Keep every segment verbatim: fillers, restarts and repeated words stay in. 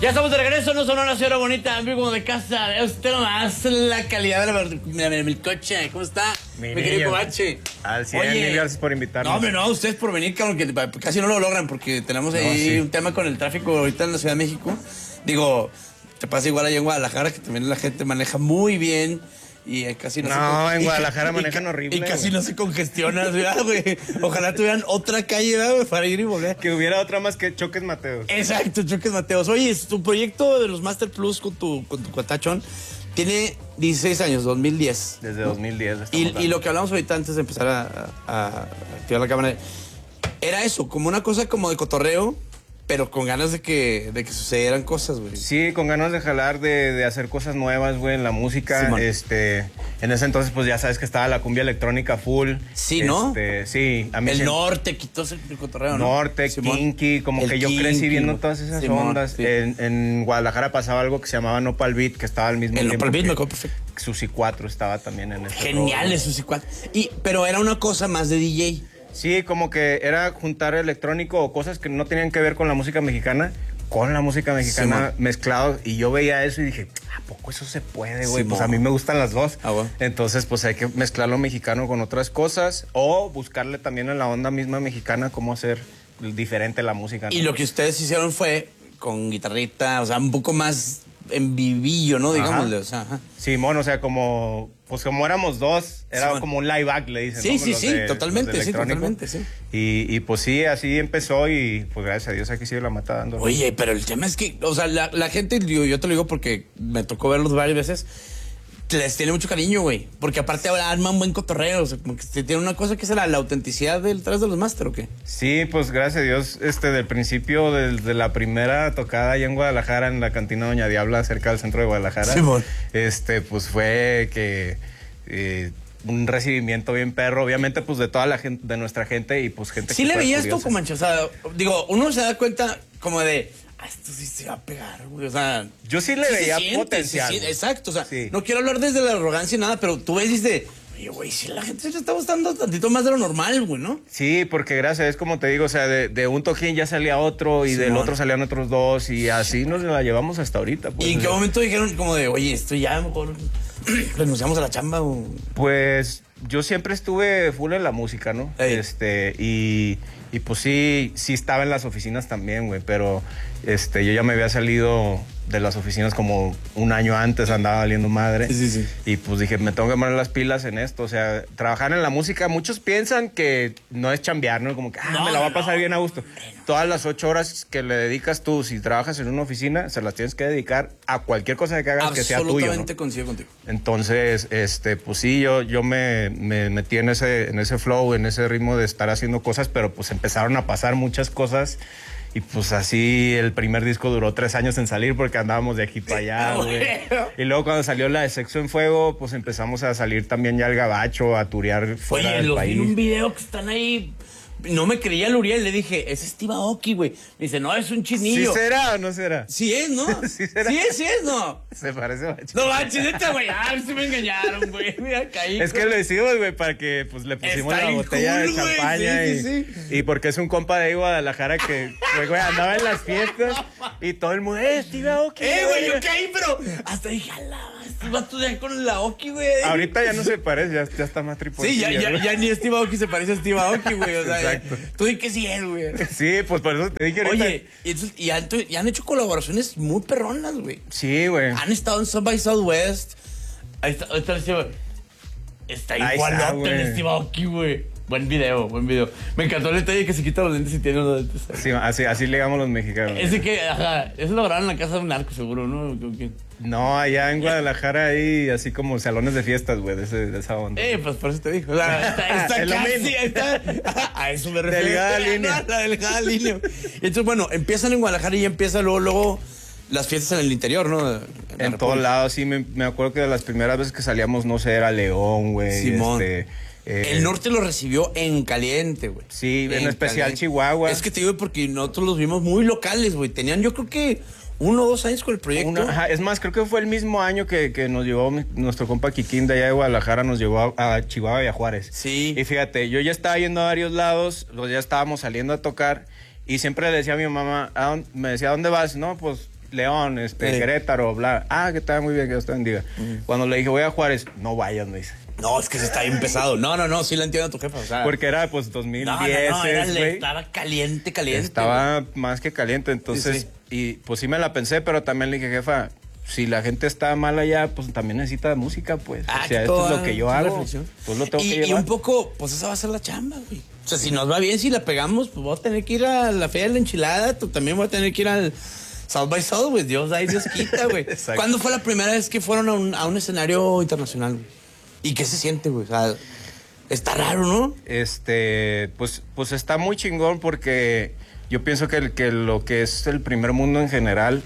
Ya estamos de regreso, no sonó una señora bonita, amigo de casa. Vea usted nomás la calidad de la, mira, mira, mi coche. ¿Cómo está? Mi, mi querido Covache. Al cien, mil gracias por invitarnos. No, hombre, no, ustedes por venir, cabrón, que casi no lo logran porque tenemos ahí no, sí. un tema con el tráfico ahorita en la Ciudad de México. Digo, te pasa igual allá en Guadalajara, que también la gente maneja muy bien. Y casi no, no se en Guadalajara y, manejan y, horrible. Y casi güey. no se congestiona, güey. Ojalá tuvieran otra calle, ¿verdad? Para ir y volver. Que hubiera otra más que Choques Mateos. Exacto, Choques Mateos. Oye, tu proyecto de los Master Plus con tu, con tu cuatachón tiene dieciséis años, dos mil diez. Desde ¿no? dos mil diez. Y, y lo que hablamos ahorita antes de empezar a, a, a activar la cámara, era eso, como una cosa como de cotorreo, pero con ganas de que, de que sucedieran cosas, güey. Sí, con ganas de jalar, de, de hacer cosas nuevas, güey, en la música. Sí, este, en ese entonces, pues ya sabes que estaba la cumbia electrónica full. Sí, ¿no? Este, sí. A mí el siempre... norte, quitó el cotorreo, ¿no? Norte, Simón. Kinky, como el que yo kinky, crecí viendo todas esas Simón, ondas. Sí. En, en Guadalajara pasaba algo que se llamaba Nopal Beat, que estaba al mismo el tiempo. El Nopal Beat me acuerdo perfecto. Susi cuatro estaba también en ese. Genial, Susi cuatro. Y, pero era una cosa más de D J. Sí, como que era juntar electrónico o cosas que no tenían que ver con la música mexicana, con la música mexicana sí, mezclados. Y yo veía eso y dije, ¿a poco eso se puede, güey? Sí, pues a mí me gustan las dos. Ah, bueno. Entonces, pues hay que mezclar lo mexicano con otras cosas o buscarle también en la onda misma mexicana cómo hacer diferente la música, ¿no? Y lo que ustedes hicieron fue con guitarrita, o sea, un poco más en vivillo, ¿no? Digámosle, o sea, ajá. Simón, o sea, como... Pues como éramos dos, era Simón. Como un live act, le dicen. Sí, ¿no? sí, los sí, de, totalmente, sí, totalmente, sí. Y, y pues sí, así empezó y pues gracias a Dios aquí sigue la mata dando. Oye, pero el tema es que, o sea, la, la gente, yo, yo te lo digo porque me tocó verlos varias veces, les tiene mucho cariño, güey. Porque aparte ahora arman buen cotorreo, o sea, como que tiene una cosa que es la, la autenticidad detrás de los máster, ¿o qué? Sí, pues gracias a Dios, este, del principio, desde la primera tocada allá en Guadalajara, en la cantina Doña Diabla, cerca del centro de Guadalajara. Sí, bon. Este, pues fue que... Eh, un recibimiento bien perro, obviamente, pues de toda la gente, de nuestra gente y pues gente sí que le veías curiosa. tú como mancha, o sea, digo, uno se da cuenta como de, ah, esto sí se va a pegar, güey, o sea. Yo sí le sí veía siente, potencial. Sí, exacto, o sea, sí. No quiero hablar desde la arrogancia y nada, pero tú ves y dices, oye, güey, si la gente se está gustando tantito más de lo normal, güey, ¿no? Sí, porque gracias, es como te digo, o sea, de, de un toquín ya salía otro y sí, del no. otro salían otros dos y así sí, nos la llevamos hasta ahorita. Pues, ¿y en qué o sea, momento dijeron como de, oye, esto ya mejor renunciamos a la chamba? O... Pues yo siempre estuve full en la música, ¿no? Ey. Este, y, y pues sí, sí estaba en las oficinas también, güey, pero este, yo ya me había salido de las oficinas como un año antes, andaba valiendo madre. Sí, sí, sí. Y pues dije, me tengo que poner las pilas en esto, o sea, trabajar en la música, muchos piensan que no es chambear, ¿no? Como que, ah, no, me la va a pasar no. bien a gusto. Todas las ocho horas que le dedicas tú, si trabajas en una oficina, se las tienes que dedicar a cualquier cosa que hagas que sea tuyo, ¿no? Absolutamente coincido contigo. Entonces, este, pues sí, yo, yo me, me metí en ese, en ese flow, en ese ritmo de estar haciendo cosas, pero pues empezaron a pasar muchas cosas. Y pues así el primer disco duró tres años en salir porque andábamos de aquí para allá, güey. Y luego cuando salió la de Sexo en Fuego, pues empezamos a salir también ya al gabacho, a turear fuera Oye, del los país. vi en un video que están ahí. No me creía el Uriel, le dije, es Steve Aoki, güey. Me dice, no, es un chinillo. ¿Sí será o no será? Sí es, ¿no? ¿Sí será? Sí es, sí es, ¿no? Se parece a No, manches, neta, güey. Ah, sí me engañaron, güey. Mira, caí. Es que lo hicimos, güey, para que pues le pusimos Está la botella cool, de güey. champaña. Sí, y, sí, sí. y porque es un compa de ahí, Guadalajara que, güey, andaba en las fiestas y todo el mundo, eh, Steve Aoki. Eh, güey, yo caí, pero hasta dije, ala, este vato ya con la Aoki, güey. Ahorita ya no se parece, ya, ya está más triponcilla. Sí, ya, ya, ya ni Steve Aoki se parece a Steve Aoki, güey. O sea, exacto. Ya, tú di que sí es, güey. Sí, pues por eso te dije ahorita. Oye, y, entonces, y, han, y han hecho colaboraciones muy perronas, güey. Sí, güey. Han estado en South by Southwest. Ahí está, ahí está el Steve. Está igualote el Steve Aoki, güey. Buen video, buen video. Me encantó el detalle que se quita los lentes y tiene los lentes. Sí, así, así le llamamos los mexicanos. Ese que, ajá, eso lo grabaron en la casa de un narco, seguro, ¿no? No, allá en Guadalajara hay así como salones de fiestas, güey, de, ese, de esa onda. Eh, pues por eso te digo. O sea, está, está casi, está, a eso me refiero. Delgada línea. La delgada línea. Entonces, bueno, empiezan en Guadalajara y empieza luego, luego las fiestas en el interior, ¿no? En, en todos lados, sí. Me, me acuerdo que de las primeras veces que salíamos, no sé, era León, güey. Simón. Este, eh, el norte lo recibió en caliente, güey. Sí, en, en especial caliente. Chihuahua. Es que te digo porque nosotros los vimos muy locales, güey. Tenían, yo creo que uno o dos años con el proyecto. Una, ajá, es más, creo que fue el mismo año que, que nos llevó mi, nuestro compa Kikín de allá de Guadalajara, nos llevó a, a Chihuahua y a Juárez. Sí. Y fíjate, yo ya estaba yendo a varios lados, pues ya estábamos saliendo a tocar y siempre le decía a mi mamá, ¿a dónde? Me decía, ¿a dónde vas? No, pues León, este, Sí. Querétaro, bla. Ah, que está muy bien, que Dios te bendiga. Cuando le dije, voy a Juárez, no vayas, me dice. No, es que se está bien pesado. No, no, no, sí la entiendo a tu jefa. O sea, Porque era, pues, dos mil no, no, diez, no, era, güey. estaba caliente, caliente. Estaba más que caliente, entonces, Sí, y pues sí me la pensé, pero también le dije, jefa, si la gente está mal allá, pues también necesita música, pues. Ah, o sea, que esto toda- es lo que yo toda hago. reflexión. Pues lo tengo y, que y llevar. un poco, pues esa va a ser la chamba, güey. O sea, si nos va bien, si la pegamos, pues voy a tener que ir a la Feria de la Enchilada, tú también voy a tener que ir al South by South, güey. Dios da y Dios quita, güey. Exacto. ¿Cuándo fue la primera vez que fueron a un, a un escenario internacional, güey? ¿Y qué se siente, güey? O sea, está raro, ¿no? Este, pues, pues está muy chingón porque yo pienso que, el- que lo que es el primer mundo en general,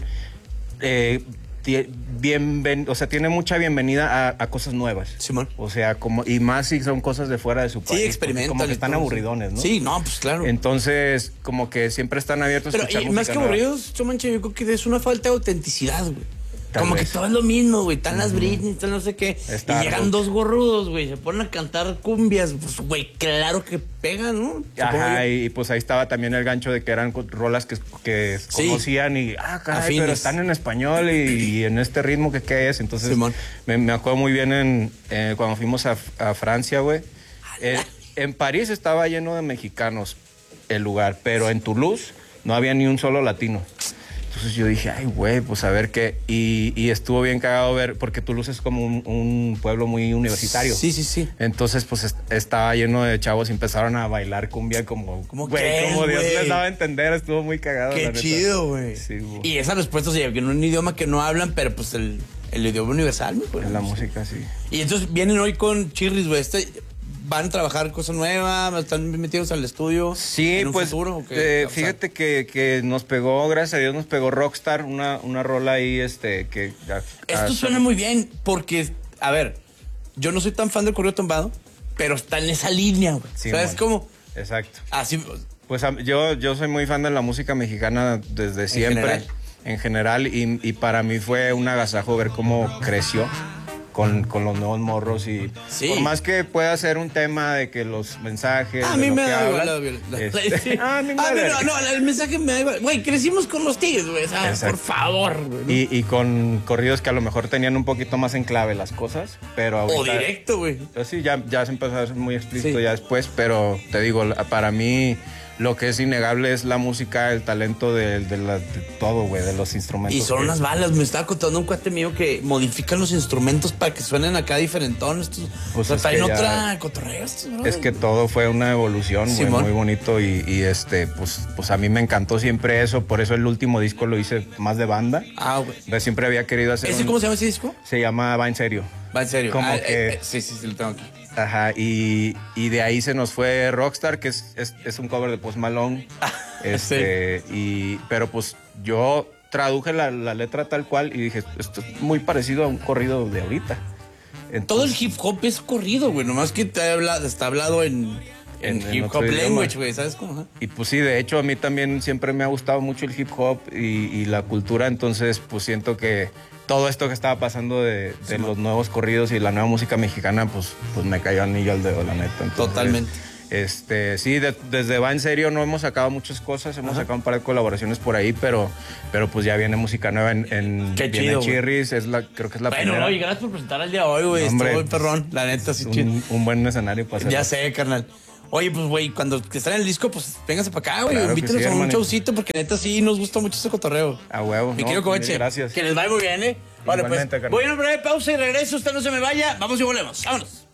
eh, tie- bienven- o sea, tiene mucha bienvenida a, a cosas nuevas. Simón. O sea, como, y más si son cosas de fuera de su país. Sí, porque experimentan. Como que y están todo, aburridones, ¿no? Sí, no, pues claro. Entonces, como que siempre están abiertos a Pero escuchar y música más que nueva. aburridos, Chomanche, yo creo que es una falta de autenticidad, güey. Tal Como vez. que todo es lo mismo, güey. Están las Britney, están no sé qué. Está y llegan rock. dos gorrudos, güey. Se ponen a cantar cumbias. Pues, güey, claro que pegan, ¿no? Supongo Ajá, yo. y pues ahí estaba también el gancho de que eran co- rolas que, que Sí. conocían y, ah, caray, Afines. pero están en español y, y en este ritmo que qué es. Entonces, Simón. me, me acuerdo muy bien en, eh, cuando fuimos a, a Francia, güey. Eh, en París estaba lleno de mexicanos el lugar, pero en Toulouse no había ni un solo latino. Entonces yo dije, ay, güey, pues a ver qué. Y, y estuvo bien cagado ver, porque Toulouse es como un, un pueblo muy universitario. Sí, sí, sí. Entonces, pues est- estaba lleno de chavos y empezaron a bailar cumbia como, ¿Cómo güey, crees, como Dios güey? les daba a entender, estuvo muy cagado. la Qué neta. chido, güey. Sí, güey. Y esa respuesta se lleva en un idioma que no hablan, pero pues el, el idioma universal, güey. En la música, sí. Y entonces vienen hoy con Chirris, güey. Este, ¿van a trabajar cosas nuevas? ¿Están metidos al estudio? Sí, ¿En un pues, futuro, o qué? eh, O sea, fíjate que, que nos pegó, gracias a Dios, nos pegó Rockstar, una, una rola ahí, este, que... a- Esto a- suena muy bien porque, a ver, yo no soy tan fan del corrido tumbado, pero está en esa línea, güey. Sí, ¿Sabes mon. cómo? Exacto. Así, Pues a- yo, yo soy muy fan de la música mexicana desde siempre, general. en general, y, y para mí fue un agasajo ver cómo creció con, con los nuevos morros y Sí. por más que pueda ser un tema de que los mensajes... a de mí lo me que da igual. hablan, la- la- este- sí. a mí me A da mí verga. no, no, el mensaje me da igual. Güey, crecimos con los tigres, güey. O sea, Exacto. por favor, güey. ¿no? Y, y con corridos que a lo mejor tenían un poquito más en clave las cosas, pero ahorita... O directo, güey. Pues sí, ya, ya se empezó a ser muy explícito Sí. ya después, pero te digo, la- para mí lo que es innegable es la música, el talento de, de la- de todo, güey, de los instrumentos. Y son que- unas balas. Me estaba contando un cuate mío que modifican los instrumentos para que suenen acá diferentones. Estos, Pues o sea, es traen que ya- otra cotorreo estos, bro. Es que todo fue una evolución, güey, Simón. muy bonito y, y, este, pues, pues a mí me encantó siempre eso, por eso el último disco lo hice más de banda. Ah, güey. Yo siempre había querido hacer ¿Ese un- cómo se llama ese disco? Se llama Va en serio. Va en serio. Como Ah, que- eh, eh, sí, sí, sí, lo tengo aquí. Ajá, y, y de ahí se nos fue Rockstar, que es, es, es un cover de Post Malone. este, y, pero pues yo traduje la, la letra tal cual y dije, esto es muy parecido a un corrido de ahorita. Entonces, Todo el hip hop es corrido, güey. Nomás que te habla, está hablado en, en, En- en hip otro hop idioma. language, güey. ¿Sabes cómo? Ajá. Y pues sí, de hecho a mí también siempre me ha gustado mucho el hip hop y, y la cultura, entonces pues siento que todo esto que estaba pasando de, de los nuevos corridos y la nueva música mexicana, pues, pues me cayó anillo al dedo, la neta. Entonces, Totalmente. Este, sí, de- desde Va en serio no hemos sacado muchas cosas, hemos sacado un par de colaboraciones por ahí, pero, pero pues ya viene música nueva en, en, Qué viene chido, güey. Chirris, es la, creo que es la Bueno, primera. oye, gracias por presentar el día de hoy, güey. No, hombre, Estuvo muy perrón. La neta, sí, chido. un, un buen escenario para hacer. Ya sé, carnal. Oye, pues, güey, cuando estén en el disco, pues vénganse para acá, güey. Claro que Invítenos sí, a un hermanito. showcito, porque neta sí nos gusta mucho ese cotorreo. A huevo, Mi no, querido mil Coche. gracias. Que les vaya muy bien, ¿eh? Vale, pues. Igualmente, carnal. Voy a una breve pausa y regreso. Usted no se me vaya. Vamos y volvemos. Vámonos.